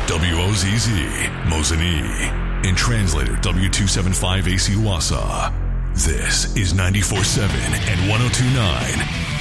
WOZZ, Mosinee. And translator W275AC Wausau. This is 94.7 and 102.9